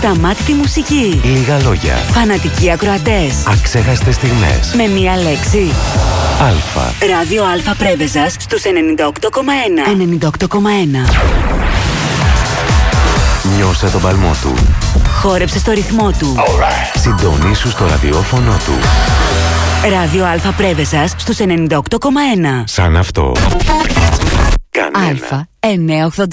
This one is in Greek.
Ασταμάτητη μουσική. Λίγα λόγια. Φανατικοί ακροατές. Αξέχαστες στιγμές. Με μία λέξη. Αλφα. Ράδιο Αλφα Πρέβεζας στους 98,1. 98,1. Νιώσε τον παλμό του. Χόρεψε στο ρυθμό του. Συντονίσου στο ραδιόφωνο του. Ράδιο Αλφα Πρέβεζας στους 98,1. Σαν αυτό. Κανένα. Αλφα 980.